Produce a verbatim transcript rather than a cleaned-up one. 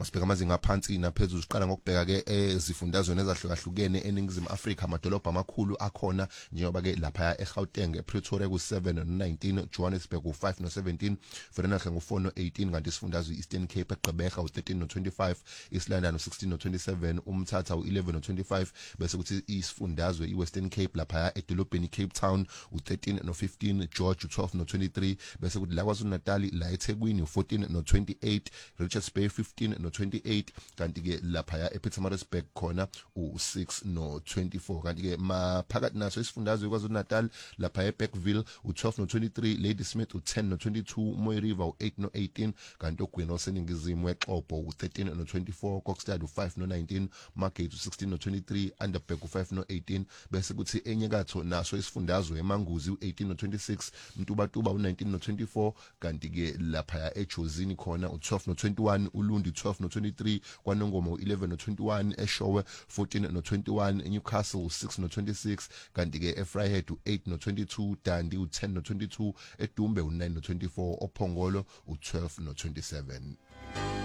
Masibheka amazinga aphansi naphezulu siqala ngokubheka ke ezifundazweni ezahlukahlukene eningizimu Afrika amadolobha amakhulu akhona njengoba ke lapha eGauteng ePretoria ku seven no nineteen, Johannesburg ku five no seventeen, Vereeniging ku four no eighteen, kanti isifundazwe Eastern Cape eGqeberha u thirteen no twenty-five, East London u sixteen no twenty-seven, uMthatha u eleven no twenty-five, bese kuthi isifundazwe iWestern Cape lapha edolobheni Cape Town u thirteen no fifteen, George u twelve no twenty-three, bese kuthi la KwaZulu Natal la eThekwini u fourteen no twenty-eight, Richards Bay fifteen no twenty-eight, kanti ke lapha ePietermaritzburg khona u six no twenty-four, kanti ke maphakathi naso isifundazwe KwaZulu Natal lapha eBergville u twelve no twenty-three, Ladysmith u ten no twenty-two, Mooi River u eight no eighteen, kanti ogwini oseningizimu eXhobo u thirteen no twenty-four, Kokstad u five no nineteen, Margate u sixteen no twenty-three, Underberg u five no eighteen, bese kuthi enyakatho naso isifundazwe eManguzi u eighteen no twenty-six, Mtubatuba u nineteen no twenty-four, kanti ke lapha eJozini khona u twelve no twenty-one, uLundi twelve no twenty-three, KwaNongoma u eleven no twenty-one, eShowe fourteen no twenty-one, eNewcastle six no twenty-six, kanti ke eVryheid u eight no twenty-two, Dandi u ten no twenty-two, eDumbe u nine no twenty-four, oPhongolo u twelve no twenty-seven.